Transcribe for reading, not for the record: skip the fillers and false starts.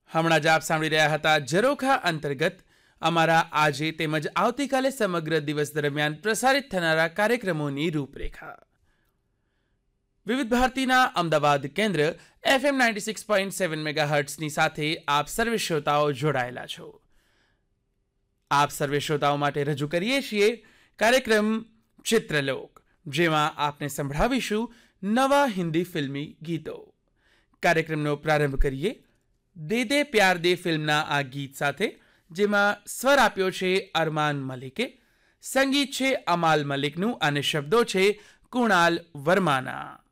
હમણાં જ આપ સાંભળી રહ્યા હતા ઝરોખા અંતર્ગત અમારા આજે તેમજ આવતીકાલે સમગ્ર દિવસ દરમિયાન પ્રસારિત થનારા કાર્યક્રમોની રૂપરેખા. વિવિધ ભારતીના અમદાવાદ કેન્દ્ર FM 96.7 મેગાહર્ટ્ઝની સાથે આપ સર્વે શ્રોતાઓ જોડાયેલા છો. આપ સર્વે શ્રોતાઓ માટે રજૂ કરીએ છીએ કાર્યક્રમ ચિત્રલોક, જેમાં આપને સંભળાવીશું નવા હિન્દી ફિલ્મી ગીતો. કાર્યક્રમનો પ્રારંભ કરીએ દે દે પ્યાર દે ફિલ્મના આ ગીત સાથે, જેમાં સ્વર આપ્યો છે અરમાન મલિકે, સંગીત છે અમાલ મલિકનું અને શબ્દો છે કુણાલ વર્માના.